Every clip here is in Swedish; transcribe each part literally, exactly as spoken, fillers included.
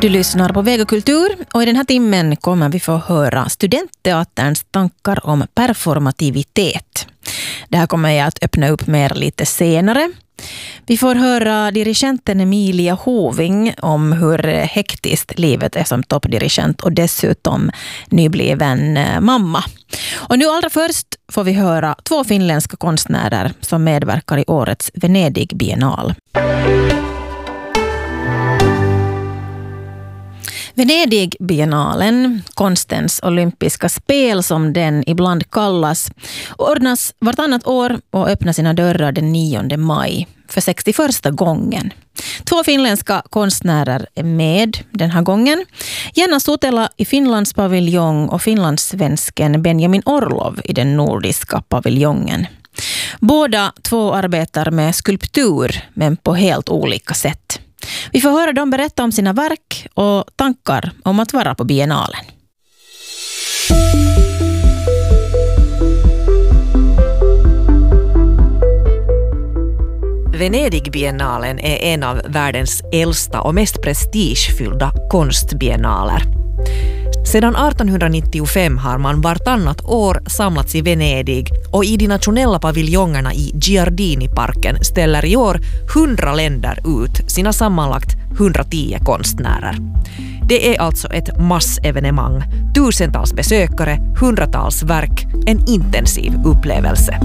Du lyssnar på Vega Kultur och i den här timmen kommer vi få höra studentteaterns tankar om performativitet. Det här kommer jag att öppna upp mer lite senare. Vi får höra dirigenten Emilia Hoving om hur hektiskt livet är som toppdirigent och dessutom nybliven mamma. Och nu allra först får vi höra två finländska konstnärer som medverkar i årets Venedig Biennal. Venedig Biennalen, konstens olympiska spel som den ibland kallas, ordnas vartannat år och öppnar sina dörrar den nionde maj för sextioförsta gången. Två finländska konstnärer är med den här gången. Jenna Sutela i Finlands paviljong och finlandssvensken Benjamin Orlov i den nordiska paviljongen. Båda två arbetar med skulptur men på helt olika sätt. Vi får höra dem berätta om sina verk och tankar om att vara på biennalen. Venedig-biennalen är en av världens äldsta och mest prestigefyllda konstbiennaler. Sedan artonhundranittiofem har man vartannat år samlats i Venedig och i de nationella paviljongerna i Giardini-parken ställer i år hundra länder ut sina sammanlagt hundratio konstnärer. Det är alltså ett massevenemang, tusentals besökare, hundratals verk, en intensiv upplevelse.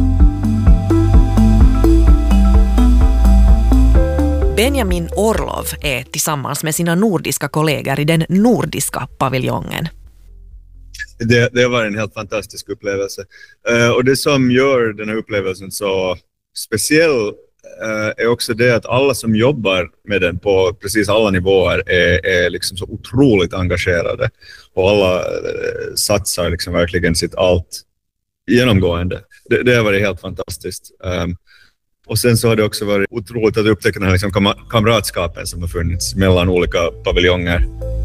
Benjamin Orlov är tillsammans med sina nordiska kollegor i den nordiska paviljongen. Det, det var en helt fantastisk upplevelse. Uh, och det som gör den här upplevelsen så speciell uh, är också det att alla som jobbar med den på precis alla nivåer är, är liksom så otroligt engagerade. Och alla uh, satsar liksom verkligen sitt allt genomgående. Det, det har varit helt fantastiskt. Um, Och sen så har det också varit otroligt att upptäcka den här liksom kam- kamratskapen som har funnits mellan olika paviljonger.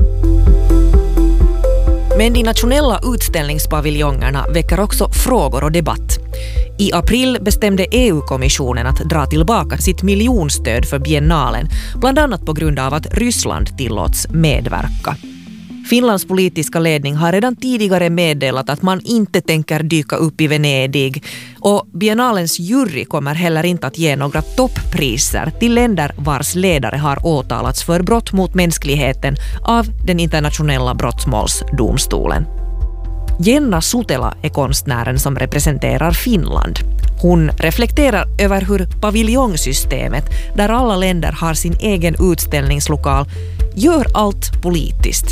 Men de nationella utställningspaviljongerna väcker också frågor och debatt. I april bestämde E U-kommissionen att dra tillbaka sitt miljonstöd för biennalen, bland annat på grund av att Ryssland tillåts medverka. Finlands politiska ledning har redan tidigare meddelat att man inte tänker dyka upp i Venedig och biennalens jury kommer heller inte att ge några toppriser till länder vars ledare har åtalats för brott mot mänskligheten av den internationella brottmålsdomstolen. Jenna Sutela är konstnären som representerar Finland. Hon reflekterar över hur paviljongsystemet, där alla länder har sin egen utställningslokal, gör allt politiskt.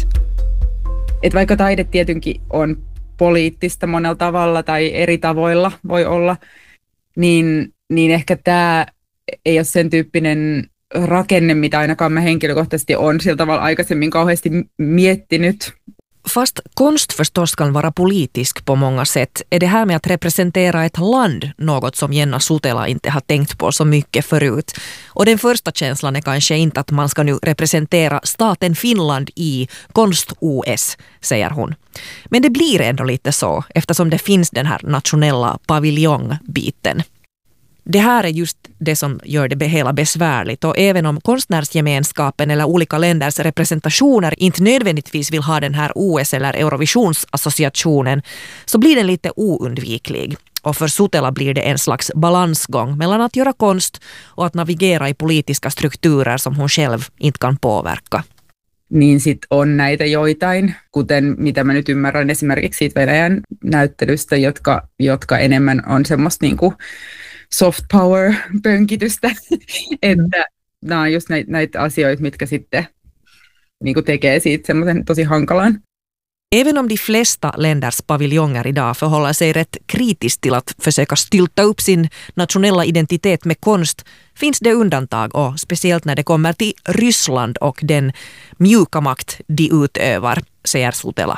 Et vaikka taide tietenkin on poliittista monella tavalla tai eri tavoilla voi olla, niin, niin ehkä tämä ei ole sen tyyppinen rakenne, mitä ainakaan mä henkilökohtaisesti on sillä tavalla aikaisemmin kauheasti miettinyt. Fast konst förstås kan vara politisk på många sätt är det här med att representera ett land något som Jenna Sutela inte har tänkt på så mycket förut. Och den första känslan är kanske inte att man ska nu representera staten Finland i konst-O S, säger hon. Men det blir ändå lite så eftersom det finns den här nationella paviljongbiten. Det här är just det som gör det hela besvärligt och även om konstnärsgemenskapen eller olika länders representationer inte nödvändigtvis vill ha den här O S eller Eurovisionsassociationen så blir den lite oundviklig. Och för Sutela blir det en slags balansgång mellan att göra konst och att navigera i politiska strukturer som hon själv inte kan påverka. Niin sit on näitä joitain, kuten mitä mä nyt ymmärrän esimerkiksi siitä Venäjän näyttelystä, jotka, jotka enemmän on semmoista niinku soft power-pönkitystä, että nämä on just näitä, näitä asioita, mitkä sitten niin kuin tekee siitä semmoisen tosi hankalan. Även om de flesta länders paviljonger idag förhåller sig rätt kritiskt till att försöka stylta upp sin nationella identitet med konst finns det undantag och speciellt när det kommer till Ryssland och den mjuka makt de utövar, säger Sutela.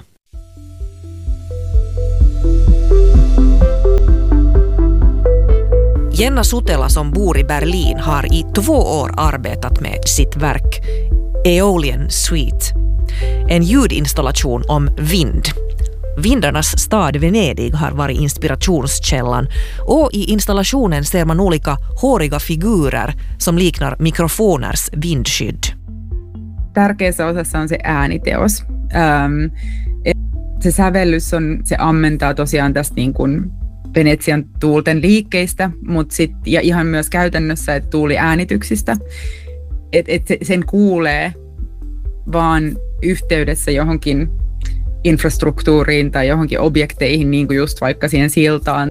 Jenna Sutela som bor i Berlin har i två år arbetat med sitt verk Aeolian Suite, en ljudinstallation om vind. Vindarnas stad Venedig har varit inspirationskällan och i installationen ser man olika håriga figurer som liknar mikrofoners vindskydd. tärkeässä osassa on se ääniteos. Ähm, se sävellys on, se ammentaa tosiaan tästä niin kuin Venetsian tuulten liikkeistä, mutta sit, ja ihan myös käytännössä, että tuuliäänityksistä. Että et se, sen kuulee vaan yhteydessä johonkin infrastruktuuriin tai johonkin objekteihin, niin kuin just vaikka siihen siltaan.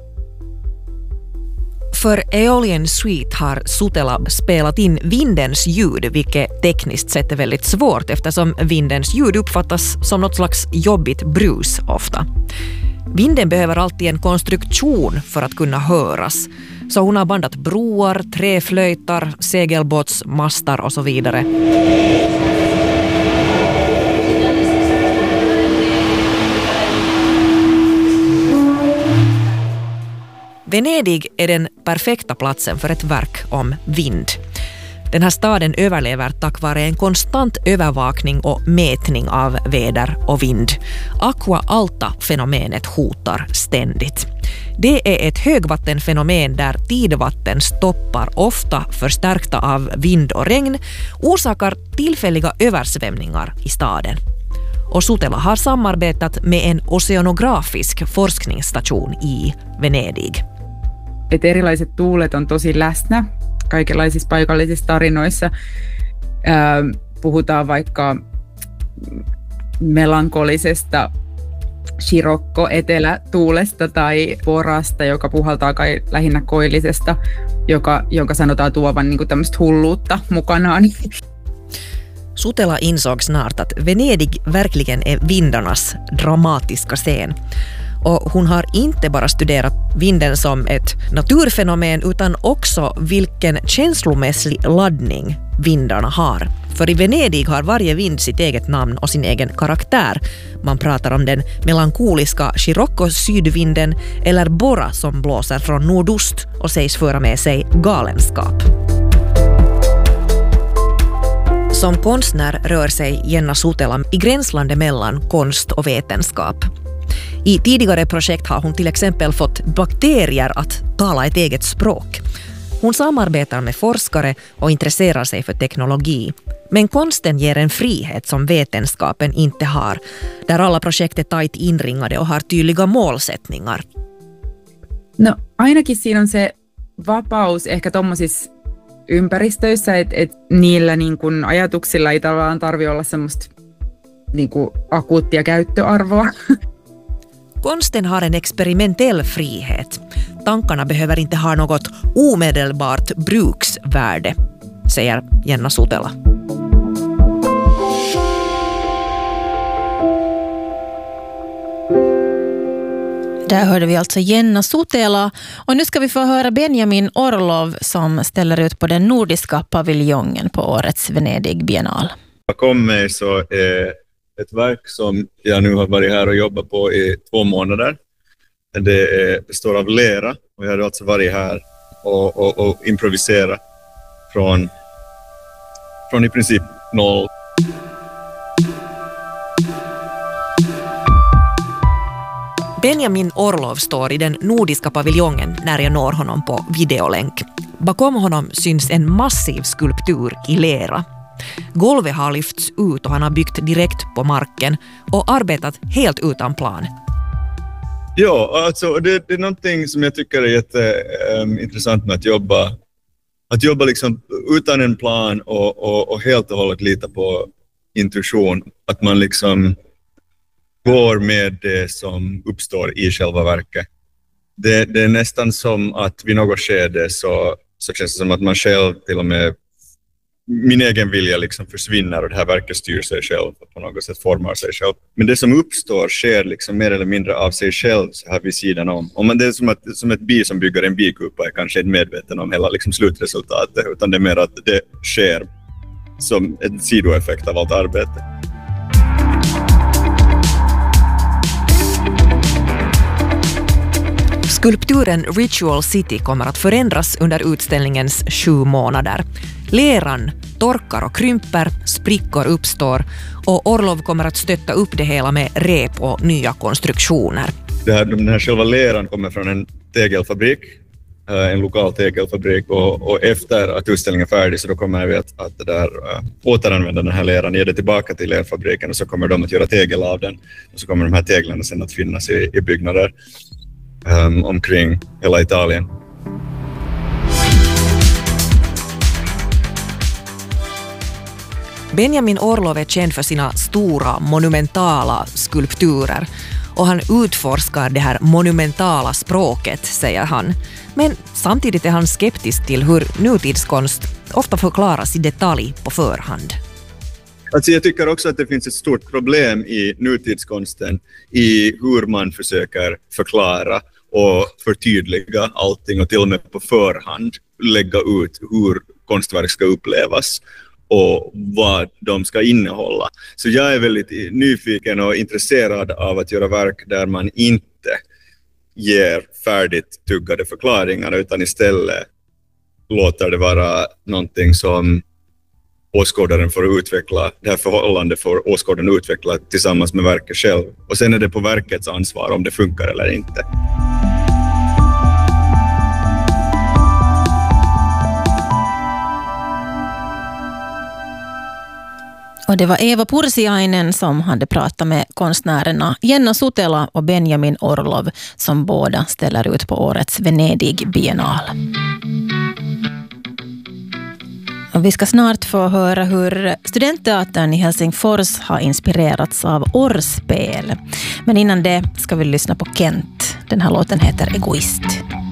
För Aeolian Suite har Sutela spelat in vindens ljud, vilket tekniskt sett är väldigt svårt eftersom vindens ljud uppfattas som något slags jobbigt brus ofta. Vinden behöver alltid en konstruktion för att kunna höras. Så hon har bandat broar, träflöjtar, segelbåtsmastar och så vidare. Venedig är den perfekta platsen för ett verk om vind. Den här staden överlever tack vare en konstant övervakning och mätning av väder och vind. Aqua alta-fenomenet hotar ständigt. Det är ett högvattenfenomen där tidvattenstoppar, ofta förstärkta av vind och regn, orsakar tillfälliga översvämningar i staden. Och Sutela har samarbetat med en oceanografisk forskningsstation i Venedig. Et erilaiset tuulet on tosi läsnä kaikenlaisissa paikallisissa tarinoissa. Ää, puhutaan vaikka melankolisesta Scirocco-etelätuulesta tai Borasta, joka puhaltaa kai lähinnä koillisesta, joka, jonka sanotaan tuovan niin kuin tämmöistä hulluutta mukanaan. Sutela insåg snart att Venedig verkligen är vindarnas dramatiska scen. Och hon har inte bara studerat vinden som ett naturfenomen utan också vilken känslomässig laddning vindarna har. För i Venedig har varje vind sitt eget namn och sin egen karaktär. Man pratar om den melankoliska Scirocco-sydvinden eller Bora som blåser från nordost och sägs föra med sig galenskap. Som konstnär rör sig Jenna Sutela i gränslandet mellan konst och vetenskap. I tidigare projekt har hon till exempel fått bakterier att tala ett eget språk. Hon samarbetar med forskare och intresserar sig för teknologi. Men konsten ger en frihet som vetenskapen inte har, där alla projekt är tajt inringade och har tydliga målsättningar. No, ainakin siinä on se vapaus ehkä tommosissa ympäristöissä, että et niillä niin kun ajatuksilla ei tavallaan tarvitse olla semmoista niin kun akuuttia käyttöarvoa. Konsten har en experimentell frihet. Tankarna behöver inte ha något omedelbart bruksvärde, säger Jenna Sutela. Där hörde vi alltså Jenna Sutela, och nu ska vi få höra Benjamin Orlov som ställer ut på den nordiska paviljongen på årets Venedig biennal. Bakom mig så är ett verk som jag nu har varit här och jobbat på i två månader. Det är, består av lera, och jag har alltså varit här och, och, och improviserat från, från i princip noll. Benjamin Orlov står i den nordiska paviljongen när jag når honom på videolänk. Bakom honom syns en massiv skulptur i lera. Golvet har lyfts ut och han har byggt direkt på marken och arbetat helt utan plan. Ja, alltså det, det är någonting som jag tycker är jätteintressant um, med att jobba. Att jobba liksom utan en plan och, och, och helt och hållet lita på intuition. Att man liksom går med det som uppstår i själva verket. Det, det är nästan som att vid något skede så, så känns det som att man själv till och med min egen vilja liksom försvinner och det här verket styr sig själv och på något sätt formar sig själv. Men det som uppstår sker liksom mer eller mindre av sig själv så här vid sidan om. Och man, det är som, att, som ett bi som bygger en bikupa är kanske inte medveten om hela liksom slutresultatet, utan det är mer att det sker som en sidoeffekt av allt arbete. Skulpturen Ritual City kommer att förändras under utställningens sju månader. Leran torkar och krymper, sprickor uppstår och Orlov kommer att stötta upp det hela med rep och nya konstruktioner. Det här, den här själva leran kommer från en tegelfabrik en lokal tegelfabrik, och, och efter att utställningen är färdig så då kommer vi att, att det där, äh, återanvända den här leran, ge det tillbaka till lerfabriken, och så kommer de att göra tegel av den, och så kommer de här teglarna sen att finnas i, i byggnader um, omkring hela Italien. Benjamin Orlov är känd för sina stora, monumentala skulpturer, och han utforskar det här monumentala språket, säger han. Men samtidigt är han skeptisk till hur nutidskonst ofta förklaras i detalj på förhand. Alltså jag tycker också att det finns ett stort problem i nutidskonsten i hur man försöker förklara och förtydliga allting, och till och med på förhand lägga ut hur konstverk ska upplevas och vad de ska innehålla. Så jag är väldigt nyfiken och intresserad av att göra verk där man inte ger färdigt tuggade förklaringar, utan istället låter det vara någonting som åskådaren får utveckla, det här förhållandet får åskådaren utveckla tillsammans med verket själv. Och sen är det på verkets ansvar om det funkar eller inte. Och det var Eva Pursiainen som hade pratat med konstnärerna Jenna Sutela och Benjamin Orlov, som båda ställer ut på årets Venedig biennal. Och vi ska snart få höra hur studentteatern i Helsingfors har inspirerats av orrspel. Men innan det ska vi lyssna på Kent. Den här låten heter Egoist.